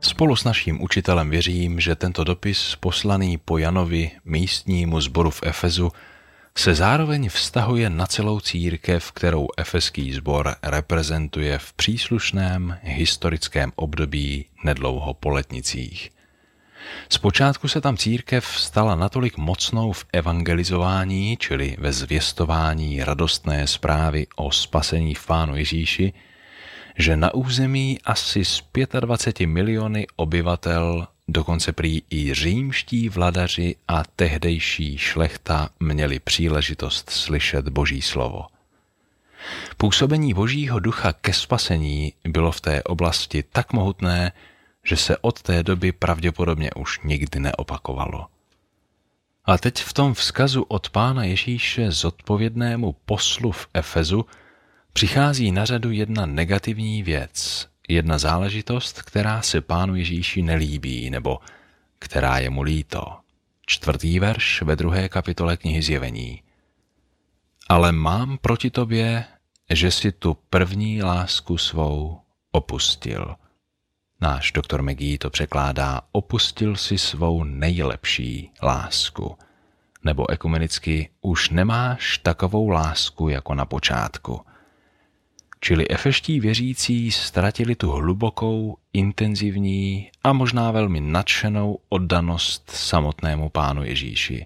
Spolu s naším učitelem věřím, že tento dopis poslaný po Janovi místnímu sboru v Efezu se zároveň vztahuje na celou církev, kterou efeský sbor reprezentuje v příslušném historickém období nedlouho po letnicích. Zpočátku se tam církev stala natolik mocnou v evangelizování, čili ve zvěstování radostné zprávy o spasení v Pánu Ježíši, že na území asi z 25 miliony obyvatel dokonce prý i římští vladaři a tehdejší šlechta měli příležitost slyšet Boží slovo. Působení Božího ducha ke spasení bylo v té oblasti tak mohutné, že se od té doby pravděpodobně už nikdy neopakovalo. A teď v tom vzkazu od Pána Ježíše zodpovědnému poslu v Efezu přichází na řadu jedna negativní věc, jedna záležitost, která se Pánu Ježíši nelíbí, nebo která je mu líto. 4. verš ve 2. kapitole knihy Zjevení. Ale mám proti tobě, že si tu první lásku svou opustil. Náš doktor McGee to překládá opustil si svou nejlepší lásku. Nebo ekumenicky už nemáš takovou lásku jako na počátku. Čili efeští věřící ztratili tu hlubokou, intenzivní a možná velmi nadšenou oddanost samotnému Pánu Ježíši.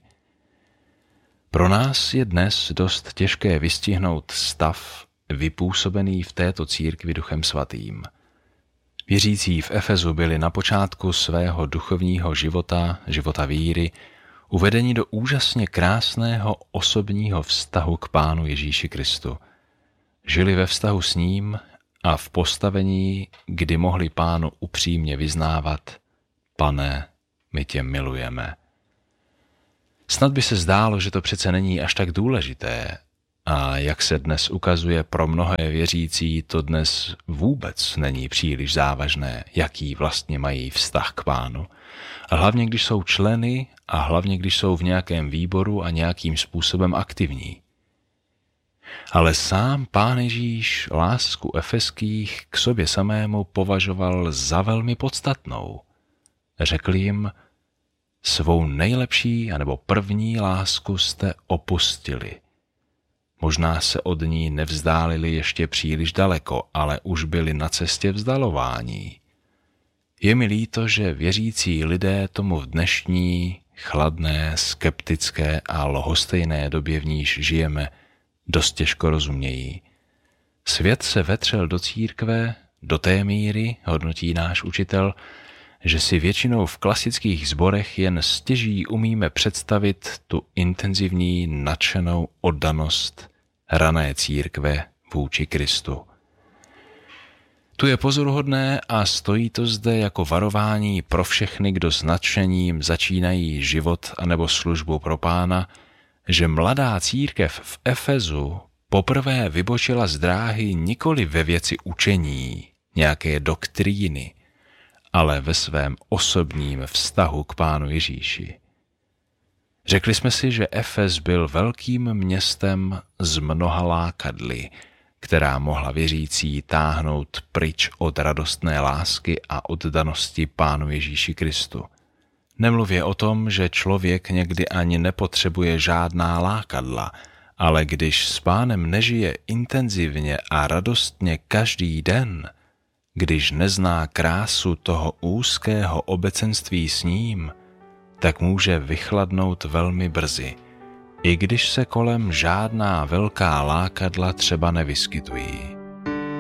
Pro nás je dnes dost těžké vystihnout stav vypůsobený v této církvi Duchem Svatým. Věřící v Efezu byli na počátku svého duchovního života, života víry, uvedeni do úžasně krásného osobního vztahu k Pánu Ježíši Kristu. Žili ve vztahu s ním a v postavení, kdy mohli Pánu upřímně vyznávat: Pane, my tě milujeme. Snad by se zdálo, že to přece není až tak důležité, a jak se dnes ukazuje, pro mnohé věřící to dnes vůbec není příliš závažné, jaký vlastně mají vztah k Pánu. A hlavně, když jsou členy a hlavně, když jsou v nějakém výboru a nějakým způsobem aktivní. Ale sám Pán Ježíš lásku efeských k sobě samému považoval za velmi podstatnou. Řekl jim: svou nejlepší anebo první lásku jste opustili. Možná se od ní nevzdálili ještě příliš daleko, ale už byli na cestě vzdalování. Je mi líto, že věřící lidé tomu v dnešní, chladné, skeptické a lhostejné době, v níž žijeme, dost těžko rozumějí. Svět se vetřel do církve do té míry, hodnotí náš učitel, že si většinou v klasických sborech jen stěží umíme představit tu intenzivní, nadšenou oddanost rané církve vůči Kristu. Tu je pozoruhodné a stojí to zde jako varování pro všechny, kdo s nadšením začínají život anebo službu pro Pána, že mladá církev v Efezu poprvé vybočila z dráhy nikoli ve věci učení, nějaké doktríny, ale ve svém osobním vztahu k Pánu Ježíši. Řekli jsme si, že Efes byl velkým městem z mnoha lákadly, která mohla věřící táhnout pryč od radostné lásky a oddanosti Pánu Ježíši Kristu. Nemluvě o tom, že člověk někdy ani nepotřebuje žádná lákadla, ale když s Pánem nežije intenzivně a radostně každý den, když nezná krásu toho úzkého obecenství s ním, tak může vychladnout velmi brzy, i když se kolem žádná velká lákadla třeba nevyskytují.